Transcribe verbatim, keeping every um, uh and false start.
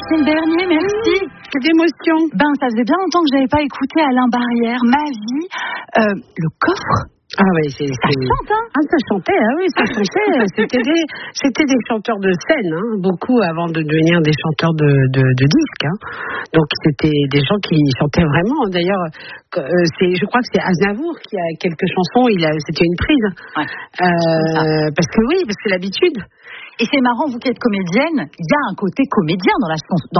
c'est le dernier, merci. Quelle d'émotion. Ben, ça faisait bien longtemps que j'avais pas écouté Alain Barrière, Ma vie. Euh, le coffre. Ah oui, c'est, ça c'est... chante, hein. Ah, ça chantait, ah oui, ça chantait. c'était, des, c'était des chanteurs de scène, hein, beaucoup avant de devenir des chanteurs de, de, de disques. Hein. Donc c'était des gens qui chantaient vraiment. D'ailleurs, euh, c'est, je crois que c'est Aznavour qui a quelques chansons. Il a, c'était une prise. Ouais. Euh, parce que oui, parce que l'habitude. Et c'est marrant, vous qui êtes comédienne, il y a un côté comédien dans la chanson.